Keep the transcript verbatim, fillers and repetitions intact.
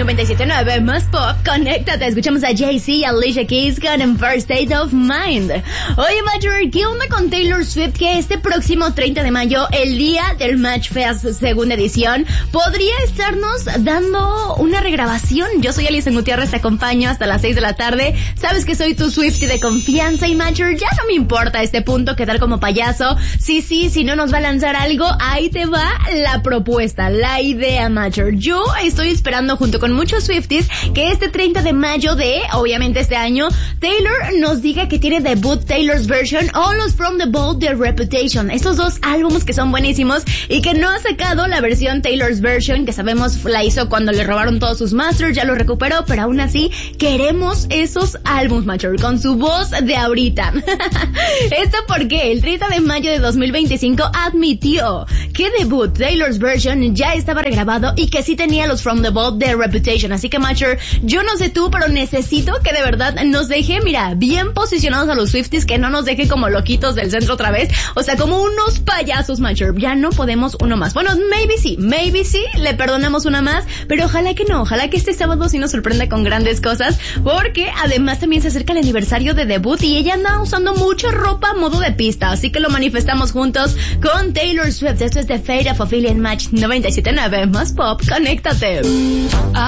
noventa y siete punto nueve más pop, conéctate. Escuchamos a Jay-Z y Alicia Keys con First State of Mind. Oye, Major, ¿qué onda con Taylor Swift? Que este próximo treinta de mayo, el día del Match Fest segunda edición, podría estarnos dando una regrabación. Yo soy Alison Gutiérrez, te acompaño hasta las seis de la tarde. Sabes que soy tu Swiftie de confianza y Major, ya no me importa a este punto quedar como payaso. Sí, sí, si no nos va a lanzar algo, ahí te va la propuesta, la idea, Major. Yo estoy esperando junto con muchos Swifties que este treinta de mayo de, obviamente este año, Taylor nos diga que tiene debut Taylor's Version o los From the Vault de Reputation. Estos dos álbumes que son buenísimos y que no ha sacado la versión Taylor's Version, que sabemos la hizo cuando le robaron todos sus masters, ya lo recuperó, pero aún así queremos esos álbumes, Major, con su voz de ahorita. Esto porque el treinta de mayo de dos mil veinticinco admitió que debut Taylor's Version ya estaba regrabado y que sí tenía los From the Vault de Reputation. Así que, Major, yo no sé tú, pero necesito que de verdad nos deje, mira, bien posicionados a los Swifties, que no nos deje como loquitos del centro otra vez, o sea, como unos payasos, Major. Ya no podemos uno más. Bueno, maybe sí, maybe sí, le perdonamos una más, pero ojalá que no, ojalá que este sábado sí nos sorprenda con grandes cosas, porque además también se acerca el aniversario de debut y ella anda usando mucha ropa a modo de pista, así que lo manifestamos juntos con Taylor Swift. Esto es The Fate of Ophelia en Match noventa y siete punto nueve más pop, conéctate.